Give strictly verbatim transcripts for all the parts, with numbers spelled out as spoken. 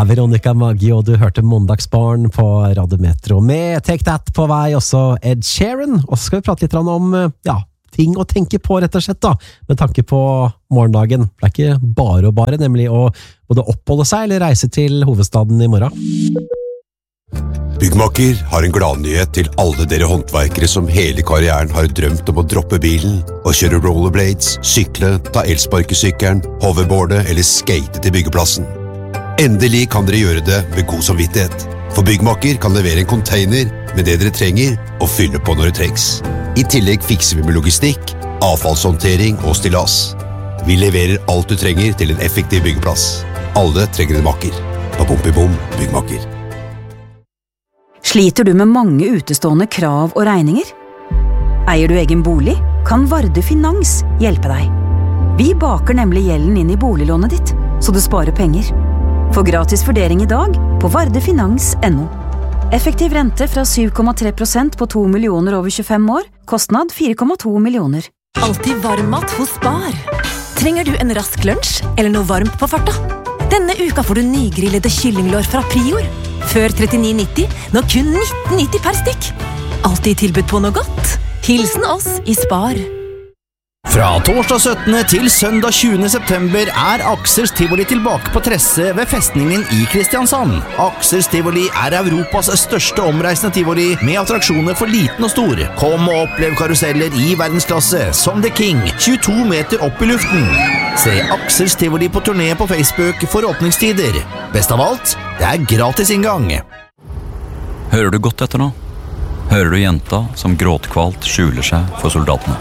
er Veronica Maggio, og du hørte Måndagsbarn på Radio Metro med Take That på vei, også Ed Sheeran. Og så skal vi prate litt om ja, ting å tenke på rett og slett da, med tanke på morgendagen. Det er ikke bare og bare, nemlig å både oppholde seg eller reise til hovedstaden i morgen. Byggmakker har en gladnyhet til alle dere håndverkere som hele karrieren har drømt om å droppe bilen og kjøre rollerblades, sykle, ta elsparkesykkelen, hoverboarde eller skate til byggeplassen. Endelig kan dere gjøre det med god samvittighet, for Byggmakker kan levere en container med det dere trenger og fylle på når det trengs. I tillegg fikser vi med logistikk, avfallshåndtering og stillas. Vi leverer alt du trenger til en effektiv byggeplass. Alle trenger en makker. På Bom Byggmakker. Sliter du med mange utestående krav og regninger? Eier du egen bolig, kan Varde Finans hjelpe deg. Vi baker nemlig gjelden inn i boliglånet ditt, så du sparer penger. Få gratis vurdering i dag på vardefinans punktum no. Effektiv rente fra syv komma tre prosent på to millioner over tjuefem år, kostnad fire komma to millioner. Alltid varmmat hos Spar. Trenger du en rask lunsj eller noe varmt på farta? Denne uka får du nygrillede kyllinglår fra Prior. Før trettini nitti, nå kun nitten nitti per stykk. Alltid tilbud på noe godt. Hilsen oss i Spar. Fra torsdag syttende til søndag tjuende september er Aksels Tivoli tilbake på Tresse ved festningen i Kristiansand. Aksels Tivoli er Europas største omreisende tivoli med attraksjoner for liten og stor. Kom og opplev karuseller i verdensklasse som The King, tjueto meter opp i luften. Se Aksels Tivoli på turné på Facebook for åpningstider. Best av alt, det er gratis inngang. Hører du godt etter nå? Hører du jenta som gråtkvalt skjuler seg for soldatene?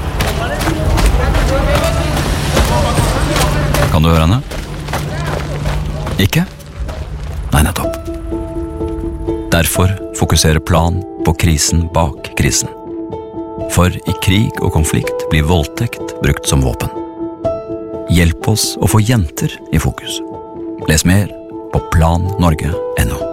Kan du høre henne? Ikke? Nei, nettopp. Derfor fokuserer Plan på krisen bak krisen. For i krig og konflikt blir voldtekt brukt som våpen. Hjelp oss å få jenter i fokus. Les mer på plan norge punktum no.